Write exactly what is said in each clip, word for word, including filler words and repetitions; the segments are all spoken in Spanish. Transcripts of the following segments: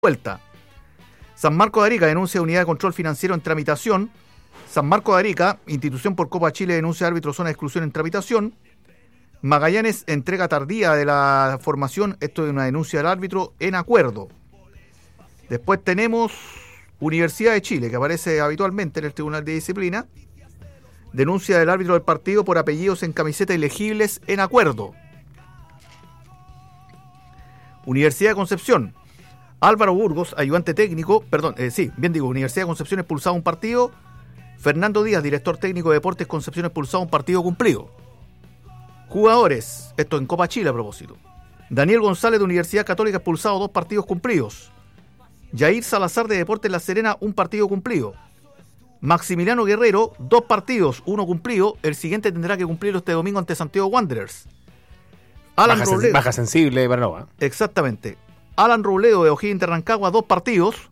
vuelta. San Marcos de Arica denuncia unidad de control financiero en tramitación. San Marcos de Arica, institución por Copa Chile, denuncia árbitro zona de exclusión en tramitación. Magallanes, entrega tardía de la formación. Esto es una denuncia del árbitro en acuerdo. Después tenemos Universidad de Chile, que aparece habitualmente en el Tribunal de Disciplina. Denuncia del árbitro del partido por apellidos en camiseta ilegibles en acuerdo. Universidad de Concepción. Álvaro Burgos, ayudante técnico, perdón, eh, sí, bien digo, Universidad de Concepción expulsado un partido. Fernando Díaz, director técnico de Deportes Concepción, expulsado un partido cumplido. Jugadores, esto en Copa Chile a propósito. Daniel González de Universidad Católica expulsado, dos partidos cumplidos. Jair Salazar de Deportes La Serena, un partido cumplido. Maximiliano Guerrero, dos partidos, uno cumplido. El siguiente tendrá que cumplirlo este domingo ante Santiago Wanderers. Alan baja, Robledo, sen- baja sensible para Nova. Exactamente. Alan Robledo de O'Higgins de Rancagua, dos partidos.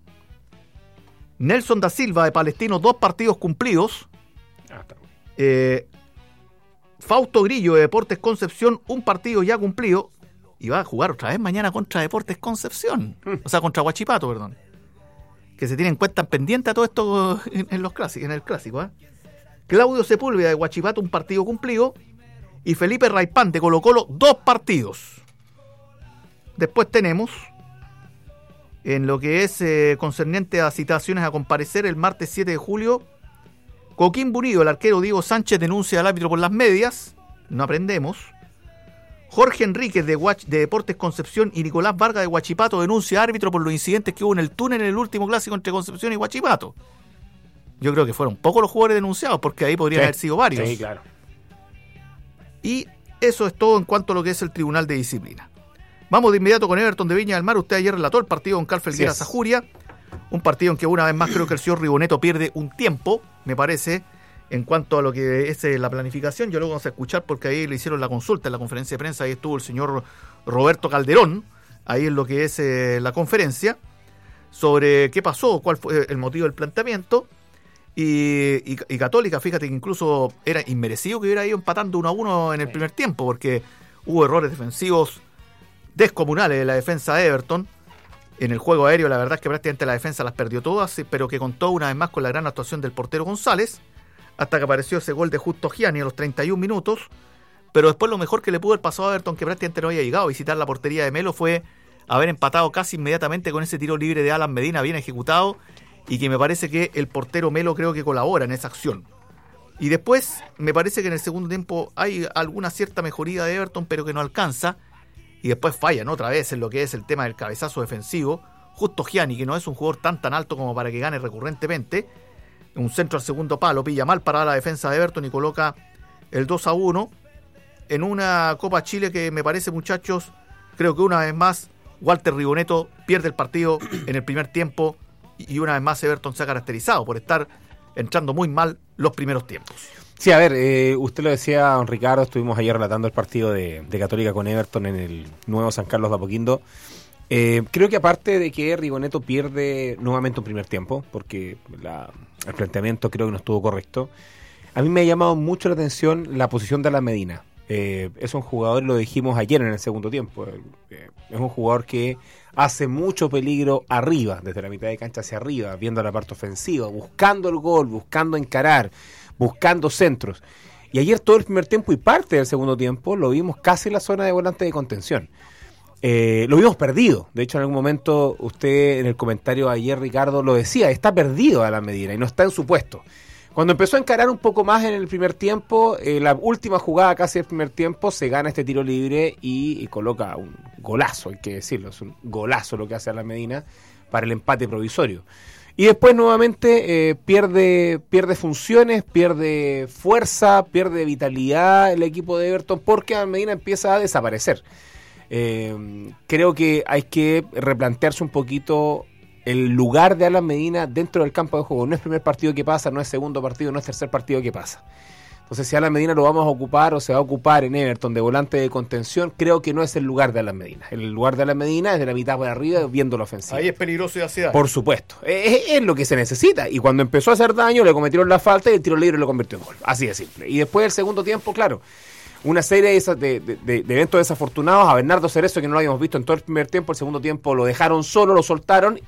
Nelson da Silva de Palestino, dos partidos cumplidos. Ah, está bien. Eh, Fausto Grillo de Deportes Concepción, un partido ya cumplido. Y va a jugar otra vez mañana contra Deportes Concepción. O sea, contra Huachipato, perdón. Que se tienen en cuenta pendiente a todo esto en, en los clásicos, en el clásico. ¿eh? Claudio Sepúlveda de Huachipato, un partido cumplido. Y Felipe Raipán de Colo Colo, dos partidos. Después tenemos, en lo que es eh, concerniente a citaciones a comparecer, el martes siete de julio, Coquimbo Unido, el arquero Diego Sánchez denuncia al árbitro por las medias. No aprendemos. Jorge Enríquez de, Huach, de Deportes Concepción y Nicolás Vargas de Huachipato denuncia al árbitro por los incidentes que hubo en el túnel en el último clásico entre Concepción y Huachipato. Yo creo que fueron pocos los jugadores denunciados, porque ahí podrían Sí, haber sido varios. Sí, claro. Y eso es todo en cuanto a lo que es el Tribunal de Disciplina. Vamos de inmediato con Everton de Viña del Mar. Usted ayer relató el partido con Carl Felguera Sí es. Sajuria. Un partido en que una vez más creo que el señor Riboneto pierde un tiempo, me parece, en cuanto a lo que es eh, la planificación. Yo luego vamos a escuchar porque ahí le hicieron la consulta en la conferencia de prensa. Ahí estuvo el señor Roberto Calderón, ahí en lo que es eh, la conferencia, sobre qué pasó, cuál fue el motivo del planteamiento. Y, y, y Católica, fíjate que incluso era inmerecido que hubiera ido empatando uno a uno en el primer tiempo, porque hubo errores defensivos descomunales de la defensa de Everton. En el juego aéreo, la verdad es que prácticamente la defensa las perdió todas, pero que contó una vez más con la gran actuación del portero González, hasta que apareció ese gol de Justo Gianni a los treinta y un minutos. Pero después lo mejor que le pudo haber pasado a Everton, que prácticamente no había llegado a visitar la portería de Melo, fue haber empatado casi inmediatamente con ese tiro libre de Alan Medina bien ejecutado, y que me parece que el portero Melo creo que colabora en esa acción. Y después me parece que en el segundo tiempo hay alguna cierta mejoría de Everton, pero que no alcanza. Y después fallan otra vez en lo que es el tema del cabezazo defensivo. Justo Gianni, que no es un jugador tan tan alto como para que gane recurrentemente. Un centro al segundo palo, pilla mal para la defensa de Everton y coloca el dos a uno. En una Copa Chile que me parece, muchachos, creo que una vez más Walter Riboneto pierde el partido en el primer tiempo. Y una vez más Everton se ha caracterizado por estar entrando muy mal los primeros tiempos. Sí, a ver, eh, usted lo decía, don Ricardo, estuvimos ayer relatando el partido de, de Católica con Everton en el nuevo San Carlos de Apoquindo. Eh, creo que aparte de que Riboneto pierde nuevamente un primer tiempo, porque la, el planteamiento creo que no estuvo correcto, a mí me ha llamado mucho la atención la posición de Alan Medina. Eh, es un jugador, lo dijimos ayer en el segundo tiempo, eh, es un jugador que hace mucho peligro arriba, desde la mitad de cancha hacia arriba, viendo la parte ofensiva, buscando el gol, buscando encarar, buscando centros. Y ayer todo el primer tiempo y parte del segundo tiempo lo vimos casi en la zona de volante de contención. Eh, lo vimos perdido. De hecho, en algún momento usted en el comentario ayer, Ricardo, lo decía, está perdido Alan Medina y no está en su puesto. Cuando empezó a encarar un poco más en el primer tiempo, eh, la última jugada casi del primer tiempo, se gana este tiro libre y, y coloca un golazo, hay que decirlo, es un golazo lo que hace Alan Medina para el empate provisorio. Y después nuevamente eh, pierde, pierde funciones, pierde fuerza, pierde vitalidad el equipo de Everton porque Alan Medina empieza a desaparecer. Eh, creo que hay que replantearse un poquito el lugar de Alan Medina dentro del campo de juego. No es primer partido que pasa, no es segundo partido, no es tercer partido que pasa. Entonces, si Alan Medina lo vamos a ocupar o se va a ocupar en Everton de volante de contención, creo que no es el lugar de Alan Medina. El lugar de Alan Medina es de la mitad para arriba, viendo la ofensiva. Ahí es peligroso y hace daño. Por supuesto. Es, es lo que se necesita. Y cuando empezó a hacer daño, le cometieron la falta y el tiro libre lo convirtió en gol. Así de simple. Y después del segundo tiempo, claro, una serie de, de, de, de eventos desafortunados. A Bernardo Cerezo, que no lo habíamos visto en todo el primer tiempo, el segundo tiempo lo dejaron solo, lo soltaron